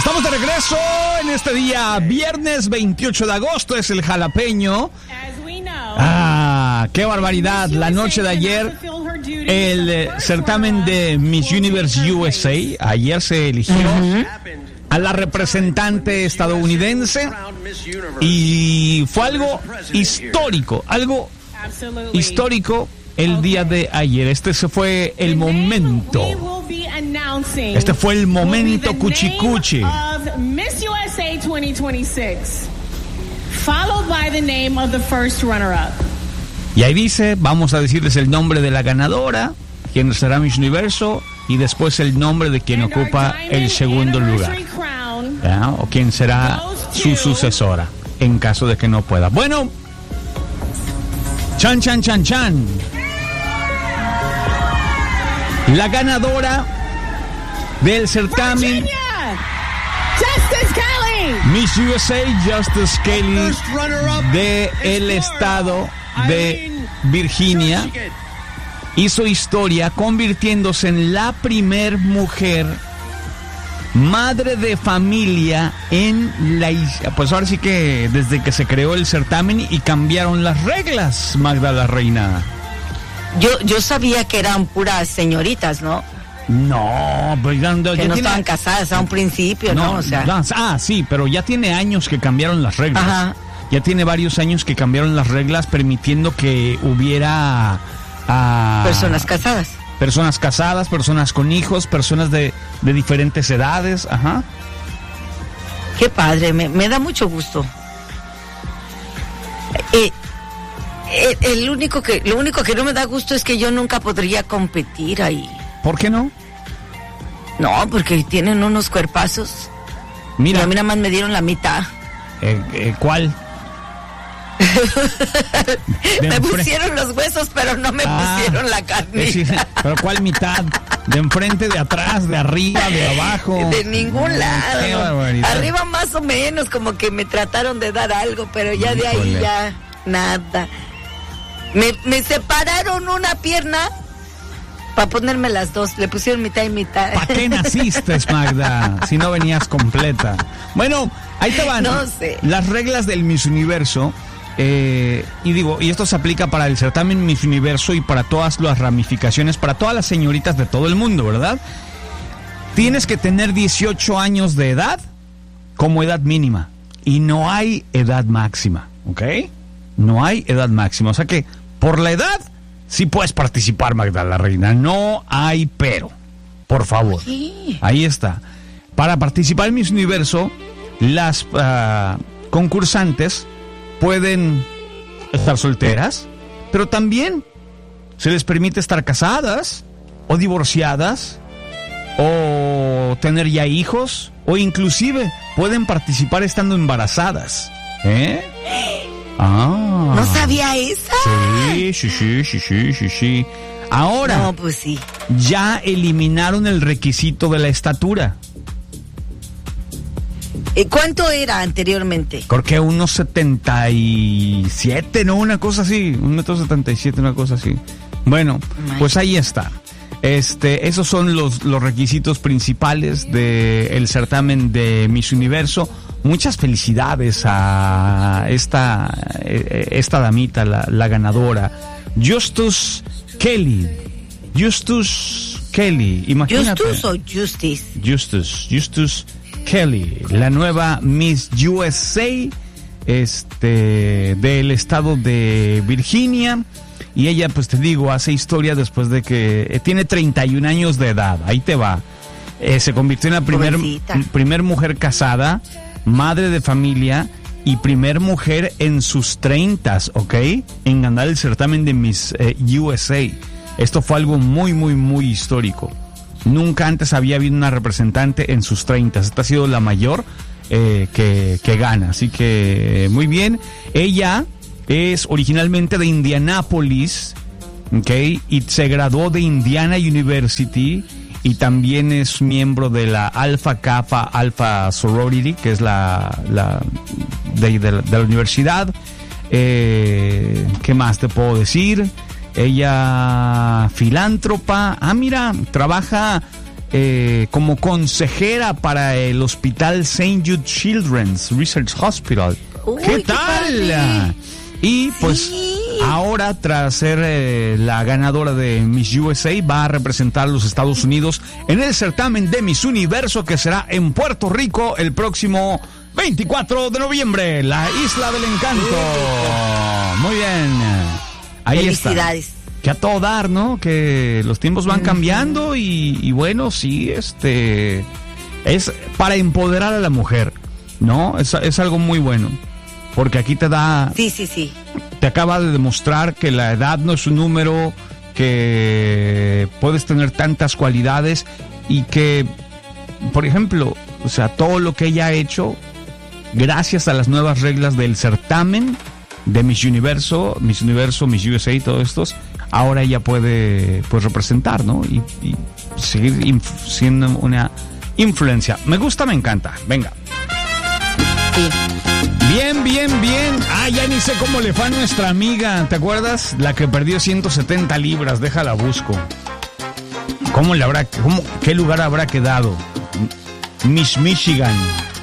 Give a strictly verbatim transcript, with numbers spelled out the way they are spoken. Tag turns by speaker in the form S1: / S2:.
S1: Estamos de regreso en este día, viernes veintiocho de agosto, es el jalapeño. Ah, qué barbaridad. La noche de ayer, el eh, certamen de Miss Universe U S A, ayer se eligió uh-huh. a la representante estadounidense y fue algo histórico, algo histórico el día de ayer. Este se fue el momento. Este fue el momento cuchicuchi.
S2: Miss U S A twenty twenty-six, followed by the name of the first runner-up.
S1: Y ahí dice, vamos a decirles el nombre de la ganadora, quien será Miss Universo, y después el nombre de quien ocupa el segundo lugar, ¿ya? O quien será su sucesora, en caso de que no pueda. Bueno, chan, chan, chan, chan. La ganadora del certamen
S2: Justice Kelly.
S1: Miss U S A Justice Kelly de el estado de Virginia hizo historia convirtiéndose en la primer mujer madre de familia en la isla. Pues ahora sí que desde que se creó el certamen y cambiaron las reglas, Magda la Reina.
S3: Yo, yo sabía que eran puras señoritas, ¿no?
S1: No, pues ya,
S3: que
S1: ya
S3: no
S1: tiene...
S3: estaban casadas a un principio, ¿no? ¿no? O sea...
S1: no, ah, sí, pero ya tiene años que cambiaron las reglas.
S3: Ajá.
S1: Ya tiene varios años que cambiaron las reglas permitiendo que hubiera... Uh,
S3: personas casadas.
S1: Personas casadas, personas con hijos, personas de, de diferentes edades, ajá.
S3: Qué padre, me, me da mucho gusto. Eh, eh, el único que, lo único que no me da gusto es que yo nunca podría competir ahí.
S1: ¿Por qué no?
S3: No, porque tienen unos cuerpazos.
S1: Mira.
S3: Y a mí nada más me dieron la mitad.
S1: Eh, eh, ¿Cuál?
S3: Me pusieron los huesos, pero no me ah, pusieron la carne.
S1: Sí, pero ¿cuál mitad? ¿De enfrente, de atrás, de arriba, de abajo?
S3: De ningún lado.
S1: Qué barbaridad.
S3: Arriba más o menos, como que me trataron de dar algo, pero ya de ahí Híjole. ya nada. Me, me separaron una pierna para ponerme las dos. Le pusieron mitad y mitad.
S1: ¿Para qué naciste, Magda? Si no venías completa. Bueno, ahí te van.
S3: No sé.
S1: Las reglas del Miss Universo. Eh, y digo, y esto se aplica para el certamen Miss Universo y para todas las ramificaciones, para todas las señoritas de todo el mundo, ¿verdad? Tienes que tener dieciocho años de edad como edad mínima. Y no hay edad máxima, ¿ok? No hay edad máxima. O sea que, por la edad, sí puedes participar, Magda la Reina. No hay pero. Por favor.
S3: Sí.
S1: Ahí está. Para participar en Miss Universo, las uh, concursantes pueden estar solteras, pero también se les permite estar casadas o divorciadas o tener ya hijos, o inclusive pueden participar estando embarazadas. ¿Eh? Ah.
S3: ¿No sabía esa?
S1: Sí, sí, sí, sí, sí, sí, sí. Ahora,
S3: no, pues sí.
S1: Ya eliminaron el requisito de la estatura.
S3: ¿Cuánto era anteriormente?
S1: Creo que unos setenta y siete, ¿no? Una cosa así, un metro setenta y siete, una cosa así. Bueno, Ay. pues ahí está. Este, esos son los, los requisitos principales del certamen de Miss Universo. Muchas felicidades a esta, esta damita, la, la ganadora, Justice Kelly. Justice Kelly, imagínate.
S3: ¿Justice o Justice?
S1: Justice, Justice Kelly, la nueva Miss U S A, este, del estado de Virginia. Y ella, pues te digo, hace historia después de que eh, tiene treinta y un años de edad. Ahí te va. Eh, se convirtió en la primer, primer mujer casada, madre de familia y primer mujer en sus treintas, ¿ok? En ganar el certamen de Miss eh, U S A. Esto fue algo muy, muy, muy histórico. Nunca antes había habido una representante en sus treintas. Esta ha sido la mayor eh, que, que gana. Así que, muy bien. Ella es originalmente de Indianápolis, ¿ok? Y se graduó de Indiana University. Y también es miembro de la Alpha Kappa Alpha Sorority, que es la, la de, de, de la universidad. Eh, ¿Qué más te puedo decir? Ella, filántropa. Ah, mira, trabaja eh, como consejera para el hospital Saint Jude Children's Research Hospital.
S3: Uy,
S1: ¿Qué
S3: qué
S1: tal?
S3: padre.
S1: Y pues
S3: Sí.
S1: ahora, tras ser eh, la ganadora de Miss U S A, va a representar a los Estados Unidos en el certamen de Miss Universo, que será en Puerto Rico el próximo veinticuatro de noviembre, la Isla del Encanto. Muy bien. Ahí está.
S3: Felicidades.
S1: Que a todo dar, ¿no? Que los tiempos van cambiando y, y bueno, sí, este es para empoderar a la mujer, ¿no? Es, es algo muy bueno, porque aquí te da,
S3: Sí, sí, sí.
S1: te acaba de demostrar que la edad no es un número, que puedes tener tantas cualidades y que, por ejemplo, o sea, todo lo que ella ha hecho, gracias a las nuevas reglas del certamen de Miss Universo, Miss Universo, Miss U S A y todos estos, ahora ella puede pues representar, ¿no? Y, y seguir inf- siendo una influencia. Me gusta, me encanta. Venga.
S3: Sí.
S1: Bien, bien, bien. Ah, ya ni sé cómo le fue a nuestra amiga. ¿Te acuerdas? La que perdió ciento setenta libras. Déjala busco. ¿Cómo le habrá, cómo, qué lugar habrá quedado? Miss Michigan.